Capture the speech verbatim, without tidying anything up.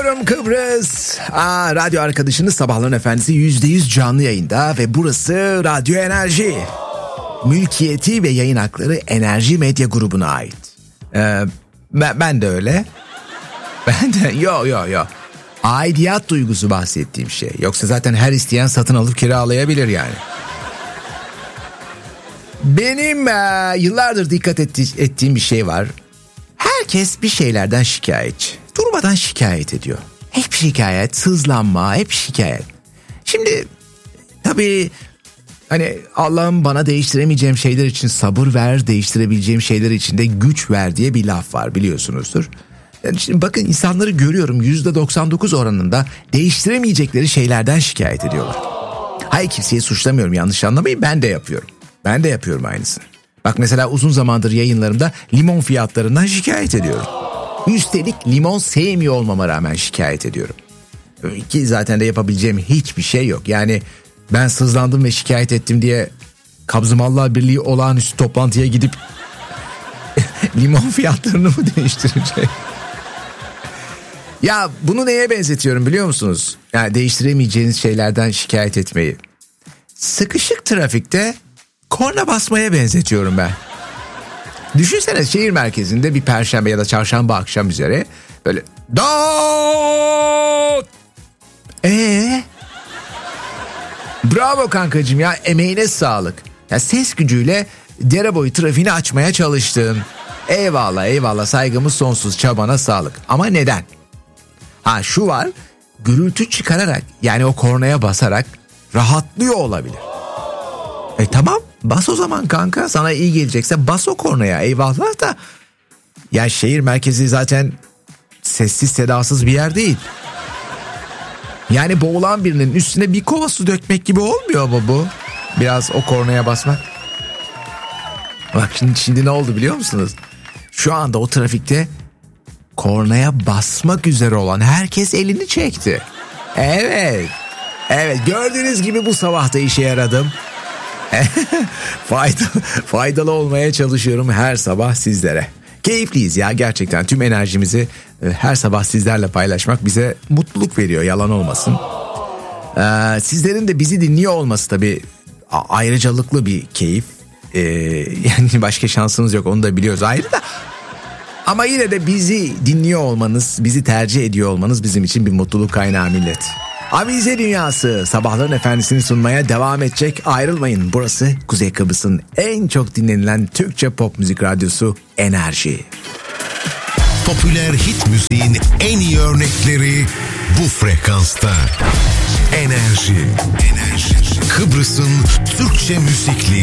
Erzurum Kıbrıs. Aa, radyo arkadaşınız Sabahların Efendisi yüzde yüz canlı yayında ve burası Radyo Enerji. Mülkiyeti ve yayın hakları Enerji Medya Grubu'na ait. Ee, ben, ben de öyle. Ben de yo yo yo. Aidiyet duygusu bahsettiğim şey. Yoksa zaten her isteyen satın alıp kiralayabilir yani. Benim e, yıllardır dikkat etti, ettiğim bir şey var. Herkes bir şeylerden şikayetçi. Durmadan şikayet ediyor. Hep şikayet, sızlanma, hep şikayet. Şimdi tabii hani Allah'ım bana değiştiremeyeceğim şeyler için sabır ver, değiştirebileceğim şeyler için de güç ver diye bir laf var, biliyorsunuzdur. Yani şimdi bakın, insanları görüyorum, yüzde doksan dokuz oranında değiştiremeyecekleri şeylerden şikayet ediyorlar. Hayır, kimseyi suçlamıyorum, yanlış anlamayın, ben de yapıyorum. Ben de yapıyorum aynısını. Bak mesela uzun zamandır yayınlarımda limon fiyatlarından şikayet ediyorum. Üstelik limon sevmiyor olmama rağmen şikayet ediyorum. Ki zaten de yapabileceğim hiçbir şey yok. Yani ben sızlandım ve şikayet ettim diye Kabzımallah Birliği olağanüstü toplantıya gidip limon fiyatlarını mı değiştirecek? Ya bunu neye benzetiyorum biliyor musunuz? Yani değiştiremeyeceğiniz şeylerden şikayet etmeyi. Sıkışık trafikte korna basmaya benzetiyorum ben. Düşünsene, şehir merkezinde bir perşembe ya da çarşamba akşam üzere böyle dağıt. Eee? Bravo kankacığım ya, emeğine sağlık. Ya ses gücüyle dere boyu trafiğini açmaya çalıştın. Eyvallah eyvallah, saygımız sonsuz, çabana sağlık. Ama neden? Ha şu var, gürültü çıkararak, yani o kornaya basarak rahatlıyor olabilir. E tamam, bas o zaman kanka, sana iyi gelecekse bas o kornaya, eyvallah da. Ya şehir merkezi zaten sessiz sedasız bir yer değil. Yani boğulan birinin üstüne bir kova su dökmek gibi olmuyor mu bu? Biraz o kornaya basmak. Bak şimdi, şimdi ne oldu biliyor musunuz? Şu anda o trafikte kornaya basmak üzere olan herkes elini çekti. Evet. Evet, gördüğünüz gibi bu sabah da işe yaradım. faydalı, faydalı olmaya çalışıyorum her sabah sizlere. Keyifliyiz ya, gerçekten tüm enerjimizi her sabah sizlerle paylaşmak bize mutluluk veriyor, yalan olmasın. Ee, sizlerin de bizi dinliyor olması tabii ayrıcalıklı bir keyif. Ee, yani başka şansınız yok, onu da biliyoruz ayrı da. Ama yine de bizi dinliyor olmanız, bizi tercih ediyor olmanız bizim için bir mutluluk kaynağı millet. Avize Dünyası Sabahların Efendisi'ni sunmaya devam edecek. Ayrılmayın. Burası Kuzey Kıbrıs'ın en çok dinlenilen Türkçe pop müzik radyosu Enerji. Popüler hit müziğin en iyi örnekleri bu frekansta. Enerji. Enerji. Kıbrıs'ın Türkçe müzikli